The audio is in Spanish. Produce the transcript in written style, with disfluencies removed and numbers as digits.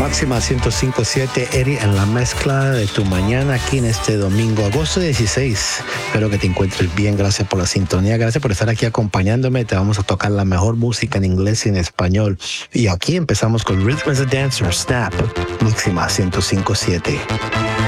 Máxima 105.7, Eri en la mezcla de tu mañana aquí en este domingo, agosto 16. Espero que te encuentres bien, gracias por la sintonía, gracias por estar aquí acompañándome. Te vamos a tocar la mejor música en inglés y en español. Y aquí empezamos con Rhythm as a Dancer, Snap, Máxima 105.7.